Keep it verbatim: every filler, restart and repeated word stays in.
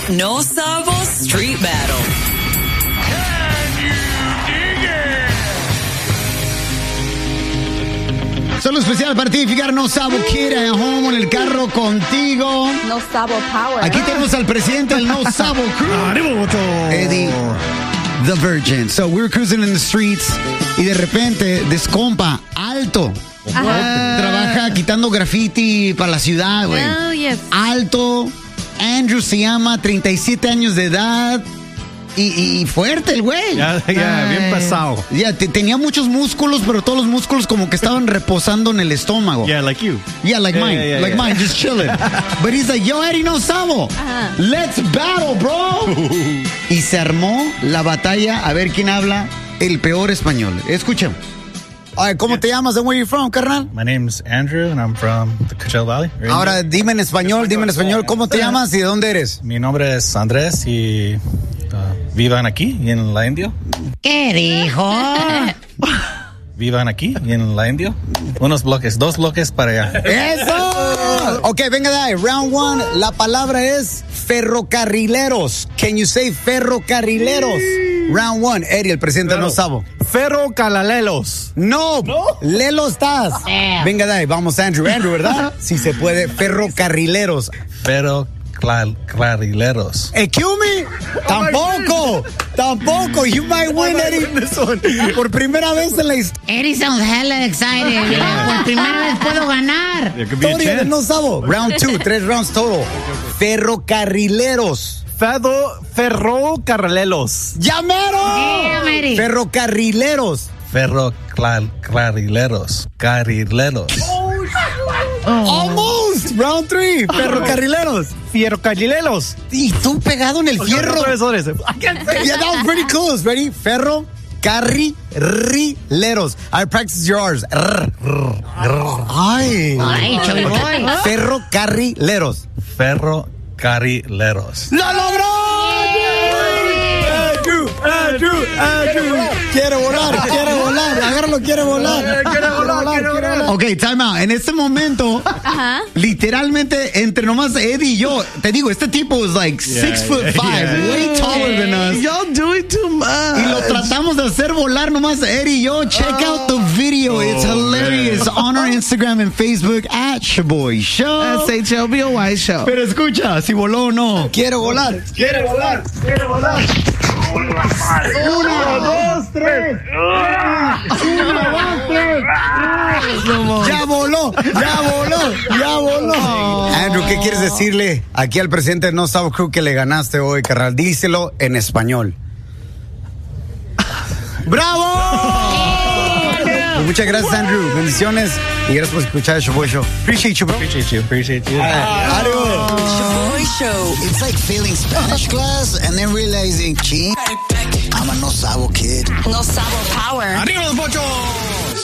No Sabo Street Battle. Solo especial para ti, Figar No Sabo Kid at home en el carro contigo. No Sabo Power. Aquí tenemos al presidente del No Sabo Crew, Eddie the Virgin. So we're cruising in the streets y de repente descompa alto. Ajá. Trabaja quitando graffiti para la ciudad, güey. Oh, yes. Alto. Andrew se llama, treinta y siete años de edad. Y, y fuerte el güey. Ya, ya, bien pasado. Ya, te, tenía muchos músculos, pero todos los músculos como que estaban reposando en el estómago. Yeah, like you. Yeah, like Yeah, mine. yeah, yeah, like yeah. mine, just chilling. But he's like, yo, Eddie No Sabo. Ajá. Let's battle, bro. Y se armó la batalla a ver quién habla el peor español. Escucha. All right, ¿cómo te llamas? And where you from, carnal? My name's Andrew, and I'm from the Coachella Valley. Right Ahora, here. dime en español, dime en español. ¿Cómo te llamas y de dónde eres? Mi nombre es Andrés y uh, vivan aquí en la India. ¿Qué dijo? Vivan aquí en la India. Unos bloques, dos bloques para allá. ¡Eso! Ok, venga de ahí. Round one. La palabra es ferrocarrileros. Can you say ferrocarrileros? Round one. Eddie, el presidente Claro. No Sabo. Ferrocalalelos. No, Lelo estás. Venga de ahí, vamos Andrew, Andrew, ¿verdad? Si se puede, ferrocarrileros. Ferrocalaleros. Excuse me, tampoco, tampoco. You might win, Eddie. Por primera vez en la historia Eddie sounds hella excited. Mira, por primera vez puedo ganar. There could be a de chance. No Sabo. Round two, tres rounds total. Ferrocarrileros. Ferro, ferrocarrileros. ¡Llamero! Damn, Eddie. Ferrocarrileros. Ferrocarrileros. Carrileros. Almost. Round three. Ferrocarrileros. Ferrocarrileros. Y tú pegado en el fierro. Otra vez, otra vez. Yeah, that was pretty close. Ready? Ferro, carrileros. I practice yours. Rr, rr, rr. Ay. Ay, Chubby Boy. Ferro, carrileros. Ferrocarrileros. ¡Lo logró! Andrew, Andrew, Andrew. Quiere volar, quiere volar. Agárralo, quiere volar. Quiere volar, quiere volar. Ok, time out. En este momento, Ajá. literalmente, entre nomás Eddie y yo, te digo, este tipo es like six foot yeah, five, yeah. way taller than us. Y'all doing too much. Y lo tratamos de hacer volar nomás Eddie y yo. Check out the video. It's hilarious. On our Instagram and Facebook at Shaboy Show. S H O B O Y show. Pero escucha, si voló o no. Quiero volar. Quiere volar. Quiere volar. Uno, dos, tres. Uno, dos, tres. Ya voló, ya voló, ya voló. Andrew, ¿qué quieres decirle aquí al presidente de No Sabo Crew que le ganaste hoy, carnal? Díselo en español. ¡Bravo! Pues muchas gracias, Andrew. Bendiciones y gracias por escuchar el Shaboy Show. Appreciate you, bro. Appreciate you. Appreciate you. Adiós. Shaboy Show. It's like failing Spanish class and then realizing, ching, I'm a no sabo kid. No Sabo Power. ¡Arriba los bochos!